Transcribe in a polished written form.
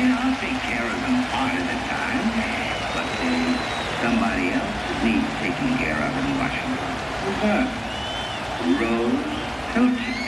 Yeah, I'll take care of them part of the time. But there's somebody else that needs taking care of in Washington. Who's that? Rose Hilton.